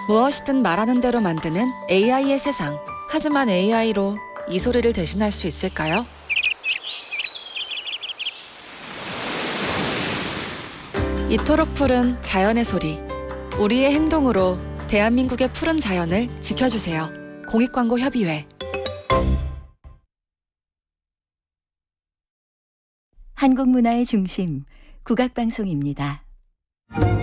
무엇이든 말하는 대로 만드는 AI의 세상. 하지만 AI로 이 소리를 대신할 수 있을까요? 이토록 푸른 자연의 소리. 우리의 행동으로 대한민국의 푸른 자연을 지켜주세요. 공익광고협의회. 한국 문화의 중심, 국악방송입니다.